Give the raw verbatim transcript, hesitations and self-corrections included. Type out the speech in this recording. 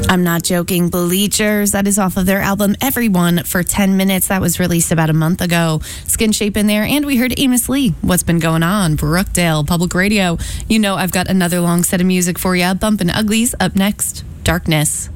I'm not joking. Bleachers, that is off of their album Everyone for ten minutes. That was released about a month ago. Skin Shape in there. And we heard Amos Lee. What's been going on? Brookdale Public Radio. You know I've got another long set of music for you. Bumpin' Uglies up next. Darkness.